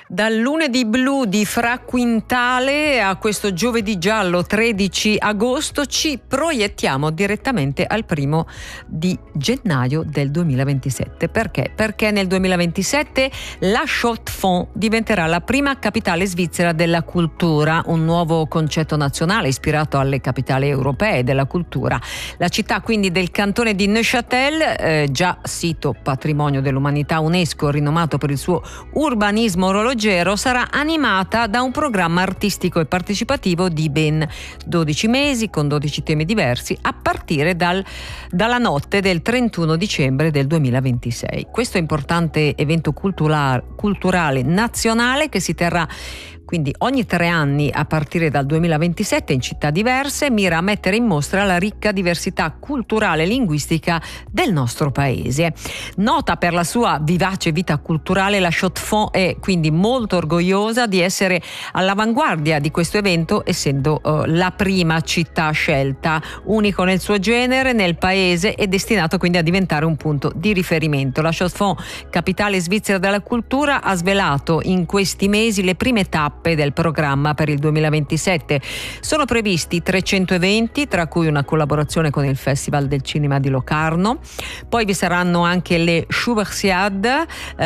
Dal lunedì blu di Fra Quintale a questo giovedì giallo 13 agosto ci proiettiamo direttamente al 1 di gennaio del 2027. Perché? Perché nel 2027 la Chaux-de-Fonds diventerà la prima capitale svizzera della cultura, un nuovo concetto nazionale ispirato alle capitali europee della cultura. La città quindi del cantone di Neuchâtel, già sito patrimonio dell'umanità UNESCO rinomato per il suo urbanismo orologero, sarà animata da un programma artistico e partecipativo di ben 12 mesi con 12 temi diversi a partire dalla notte del 31 dicembre del 2026. Questo importante evento culturale nazionale che si terrà quindi ogni 3 anni a partire dal 2027 in città diverse, mira a mettere in mostra la ricca diversità culturale e linguistica del nostro paese. Nota per la sua vivace vita culturale, la Chaux-de-Fonds è quindi molto orgogliosa di essere all'avanguardia di questo evento, essendo la prima città scelta, unico nel suo genere nel paese e destinato quindi a diventare un punto di riferimento. La Chaux-de-Fonds, capitale svizzera della cultura, ha svelato in questi mesi le prime tappe del programma per il 2027. Sono previsti 300 eventi, tra cui una collaborazione con il Festival del Cinema di Locarno. Poi vi saranno anche le Schubertsiade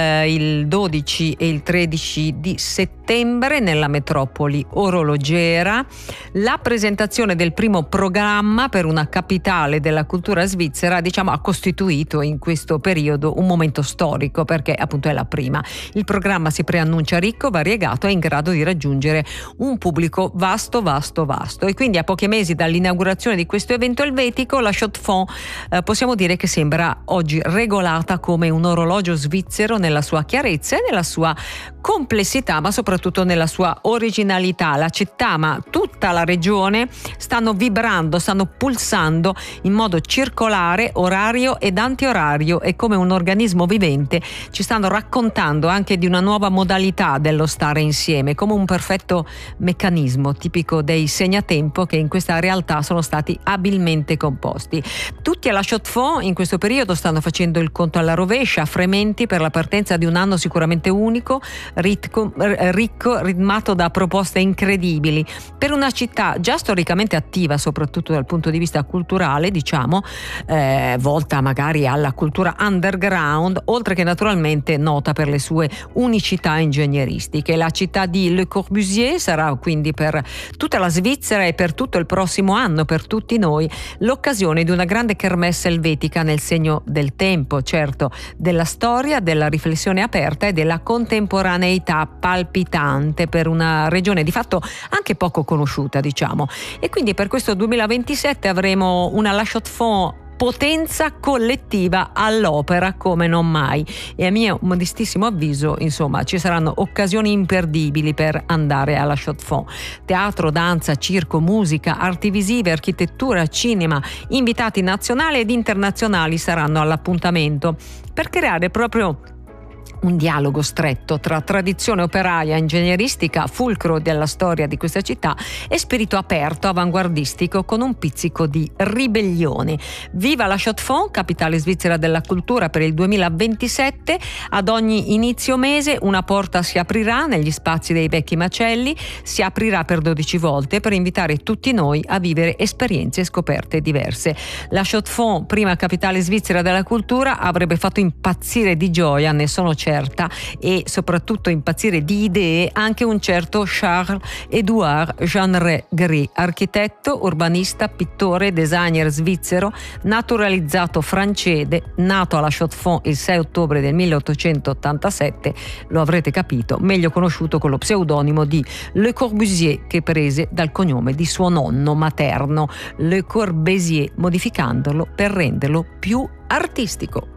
il 12 e il 13 di settembre nella metropoli orologera. La presentazione del primo programma per una capitale della cultura svizzera, ha costituito in questo periodo un momento storico perché appunto è la prima. Il programma si preannuncia ricco, variegato e in grado di raggiungere un pubblico vasto e quindi a pochi mesi dall'inaugurazione di questo evento elvetico la Chaux-de-Fonds possiamo dire che sembra oggi regolata come un orologio svizzero nella sua chiarezza e nella sua complessità, ma soprattutto nella sua originalità. La città, ma tutta la regione stanno vibrando, stanno pulsando in modo circolare, orario ed antiorario e come un organismo vivente ci stanno raccontando anche di una nuova modalità dello stare insieme, come un perfetto meccanismo tipico dei segnatempo che in questa realtà sono stati abilmente composti. Tutti alla Chaux-de-Fonds in questo periodo stanno facendo il conto alla rovescia, frementi per la partenza di un anno sicuramente unico, ricco, ritmato da proposte incredibili per una città già storicamente attiva soprattutto dal punto di vista culturale, volta magari alla cultura underground, oltre che naturalmente nota per le sue unicità ingegneristiche. La città di Le Corbusier sarà quindi per tutta la Svizzera e per tutto il prossimo anno, per tutti noi, l'occasione di una grande kermesse elvetica nel segno del tempo, certo, della storia, della riflessione aperta e della contemporaneità palpitante per una regione di fatto anche poco conosciuta, E quindi per questo 2027 avremo una La Chaux-de-Fonds potenza collettiva all'opera come non mai e a mio modestissimo avviso ci saranno occasioni imperdibili per andare alla Chaux-de-Fonds. Teatro, danza, circo, musica, arti visive, architettura, cinema, invitati nazionali ed internazionali saranno all'appuntamento per creare proprio un dialogo stretto tra tradizione operaia ingegneristica, fulcro della storia di questa città, e spirito aperto, avanguardistico, con un pizzico di ribellione. Viva la Chaux-de-Fonds, capitale svizzera della cultura per il 2027. Ad ogni inizio mese una porta si aprirà negli spazi dei vecchi macelli, si aprirà per 12 volte per invitare tutti noi a vivere esperienze e scoperte diverse. La Chaux-de-Fonds, prima capitale svizzera della cultura, avrebbe fatto impazzire di gioia, ne sono certa, e soprattutto impazzire di idee anche un certo Charles-Édouard Jeanneret, architetto, urbanista, pittore, designer svizzero, naturalizzato francese, nato alla Chaux-de-Fonds il 6 ottobre del 1887, lo avrete capito, meglio conosciuto con lo pseudonimo di Le Corbusier, che prese dal cognome di suo nonno materno, Le Corbusier, modificandolo per renderlo più artistico.